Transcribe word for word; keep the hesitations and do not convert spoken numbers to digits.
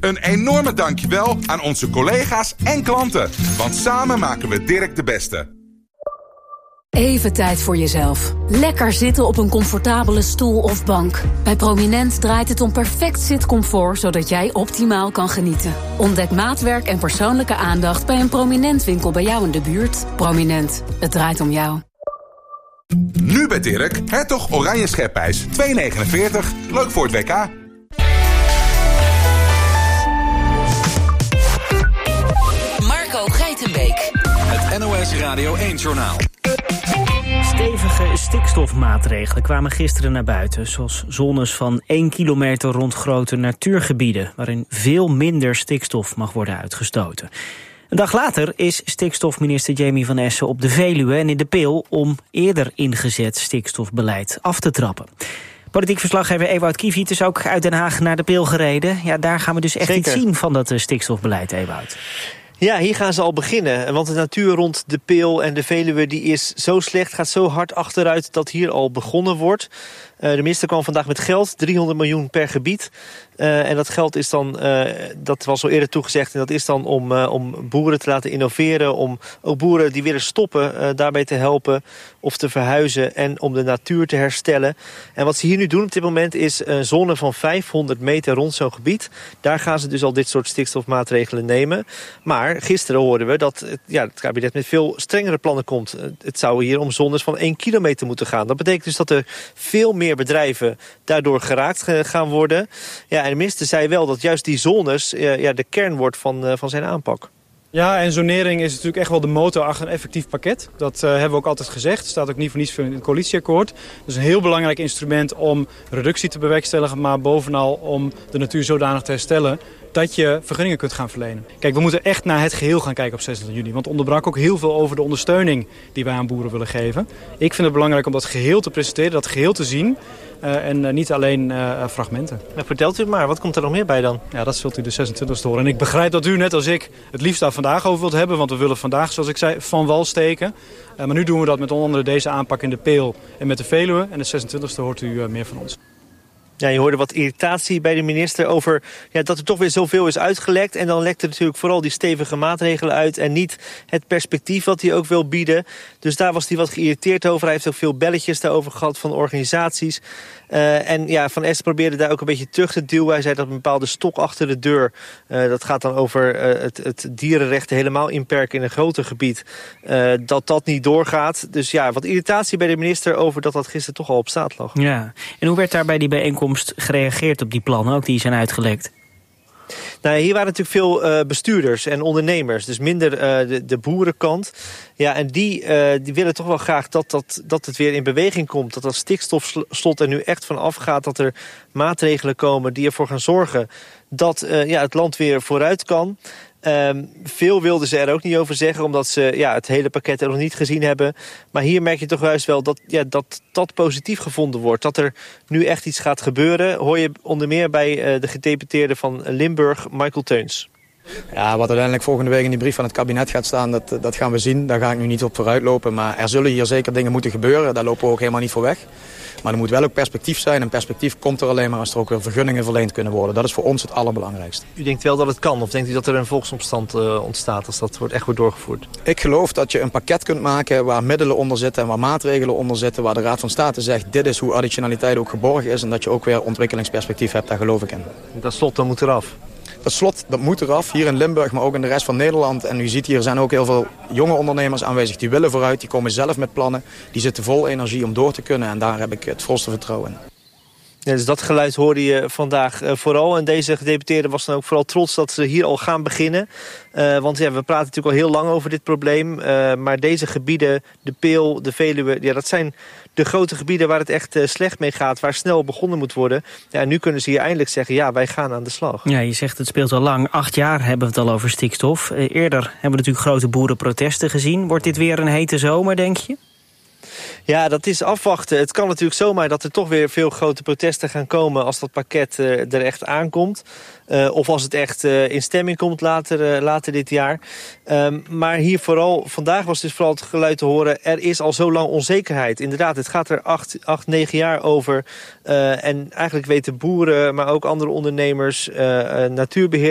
Een enorme dankjewel aan onze collega's en klanten. Want samen maken we Dirk de beste. Even tijd voor jezelf. Lekker zitten op een comfortabele stoel of bank. Bij Prominent draait het om perfect zitcomfort, zodat jij optimaal kan genieten. Ontdek maatwerk en persoonlijke aandacht bij een Prominent winkel bij jou in de buurt. Prominent, het draait om jou. Nu bij Dirk, Hertog Oranje Schepijs, twee negenenveertig. Leuk voor het W K. Marco Geitenbeek. Het N O S Radio één-journaal. Stevige stikstofmaatregelen kwamen gisteren naar buiten, zoals zones van één kilometer rond grote natuurgebieden, waarin veel minder stikstof mag worden uitgestoten. Een dag later is stikstofminister Jamie van Essen op de Veluwe en in de Peel om eerder ingezet stikstofbeleid af te trappen. Politiek verslaggever Ewout Kiviet is ook uit Den Haag naar de Peel gereden. Ja, daar gaan we dus echt Zeker. iets zien van dat stikstofbeleid, Ewout. Ja, hier gaan ze al beginnen. Want de natuur rond de Peel en de Veluwe die is zo slecht, gaat zo hard achteruit dat hier al begonnen wordt. Uh, de minister kwam vandaag met geld, driehonderd miljoen per gebied. Uh, en dat geld is dan, uh, dat was al eerder toegezegd, en dat is dan om, uh, om boeren te laten innoveren, om ook boeren die willen stoppen uh, daarbij te helpen of te verhuizen en om de natuur te herstellen. En wat ze hier nu doen op dit moment is een zone van vijfhonderd meter rond zo'n gebied. Daar gaan ze dus al dit soort stikstofmaatregelen nemen. Maar gisteren hoorden we dat het, ja, het kabinet met veel strengere plannen komt. Het zou hier om zones van één kilometer moeten gaan. Dat betekent dus dat er veel meer bedrijven daardoor geraakt gaan worden. Ja, en de minister zei wel dat juist die zones uh, ja, de kern wordt van, uh, van zijn aanpak. Ja, en zonering is natuurlijk echt wel de motor achter een effectief pakket. Dat uh, hebben we ook altijd gezegd. Het staat ook niet voor niets in het coalitieakkoord. Dat is een heel belangrijk instrument om reductie te bewerkstelligen, maar bovenal om de natuur zodanig te herstellen dat je vergunningen kunt gaan verlenen. Kijk, we moeten echt naar het geheel gaan kijken op zesentwintig juni. Want onderbrak ook heel veel over de ondersteuning die wij aan boeren willen geven. Ik vind het belangrijk om dat geheel te presenteren, dat geheel te zien. Uh, en uh, niet alleen uh, fragmenten. Maar vertelt u maar, wat komt er nog meer bij dan? Ja, dat zult u de zesentwintigste horen. En ik begrijp dat u, net als ik, het liefst daar vandaag over wilt hebben. Want we willen vandaag, zoals ik zei, van wal steken. Uh, maar nu doen we dat met onder andere deze aanpak in de Peel en met de Veluwe. En de zesentwintigste hoort u uh, meer van ons. Ja, je hoorde wat irritatie bij de minister over ja, dat er toch weer zoveel is uitgelekt. En dan lekt er natuurlijk vooral die stevige maatregelen uit en niet het perspectief wat hij ook wil bieden. Dus daar was hij wat geïrriteerd over. Hij heeft ook veel belletjes daarover gehad van organisaties. Uh, en ja, Van Essen probeerde daar ook een beetje terug te duwen. Hij zei dat een bepaalde stok achter de deur, uh, dat gaat dan over uh, het, het dierenrechten helemaal inperken in een groter gebied, uh, dat dat niet doorgaat. Dus ja, wat irritatie bij de minister over dat dat gisteren toch al op straat lag. Ja, en hoe werd daar bij die bijeenkomst gereageerd op die plannen, ook die zijn uitgelekt? Nou, hier waren natuurlijk veel uh, bestuurders en ondernemers, dus minder uh, de, de boerenkant. Ja, en die, uh, die willen toch wel graag dat, dat, dat het weer in beweging komt. Dat dat stikstofslot er nu echt van afgaat. Dat er maatregelen komen die ervoor gaan zorgen dat uh, ja, het land weer vooruit kan. Um, veel wilden ze er ook niet over zeggen, omdat ze ja, het hele pakket er nog niet gezien hebben. Maar hier merk je toch juist wel dat, ja, dat dat positief gevonden wordt. Dat er nu echt iets gaat gebeuren. Hoor je onder meer bij uh, de gedeputeerde van Limburg, Michael Teuns. Ja, wat uiteindelijk volgende week in die brief van het kabinet gaat staan, dat, dat gaan we zien. Daar ga ik nu niet op vooruitlopen. Maar er zullen hier zeker dingen moeten gebeuren. Daar lopen we ook helemaal niet voor weg. Maar er moet wel ook perspectief zijn. En perspectief komt er alleen maar als er ook weer vergunningen verleend kunnen worden. Dat is voor ons het allerbelangrijkste. U denkt wel dat het kan? Of denkt u dat er een volksopstand uh, ontstaat als dat wordt echt wordt doorgevoerd? Ik geloof dat je een pakket kunt maken waar middelen onder zitten en waar maatregelen onder zitten. Waar de Raad van State zegt, dit is hoe additionaliteit ook geborgen is. En dat je ook weer ontwikkelingsperspectief hebt, daar geloof ik in. Dat slot dan moet eraf. Dat slot, dat moet eraf, hier in Limburg, maar ook in de rest van Nederland. En u ziet hier zijn ook heel veel jonge ondernemers aanwezig. Die willen vooruit, die komen zelf met plannen. Die zitten vol energie om door te kunnen. En daar heb ik het volste vertrouwen in. Ja, dus dat geluid hoorde je vandaag uh, vooral. En deze gedeputeerde was dan ook vooral trots dat ze hier al gaan beginnen. Uh, want ja, we praten natuurlijk al heel lang over dit probleem. Uh, maar deze gebieden, de Peel, de Veluwe, ja, dat zijn de grote gebieden waar het echt uh, slecht mee gaat. Waar snel begonnen moet worden. Ja, en nu kunnen ze hier eindelijk zeggen, ja, wij gaan aan de slag. Ja, je zegt het speelt al lang. Acht jaar hebben we het al over stikstof. Uh, eerder hebben we natuurlijk grote boerenprotesten gezien. Wordt dit weer een hete zomer, denk je? Ja, dat is afwachten. Het kan natuurlijk zomaar dat er toch weer veel grote protesten gaan komen als dat pakket uh, er echt aankomt. Uh, of als het echt uh, in stemming komt later, uh, later dit jaar. Um, maar hier vooral, vandaag was dus vooral het geluid te horen, er is al zo lang onzekerheid. Inderdaad, het gaat er acht, acht negen jaar over. Uh, en eigenlijk weten boeren, maar ook andere ondernemers, uh, uh, natuurbeheer